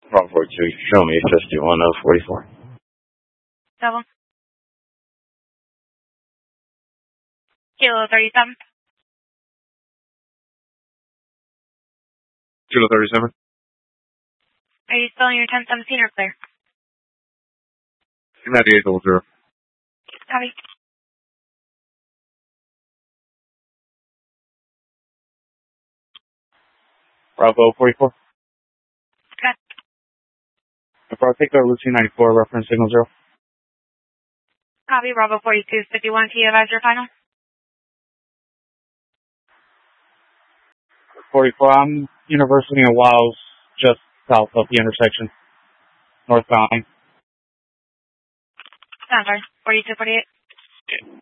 Bravo 42, show me 51 of 44. Double. Kilo 37. Kilo 37. Are you still in your 1017 or clear? 9800. Copy. Bravo 44. Good. Bravo, take the Lucy 94, reference signal 0. Copy. Bravo 42, 51. Can you advise your final? 44, I'm University of Wiles, just south of the intersection. Northbound. Sounds right. 42, 48.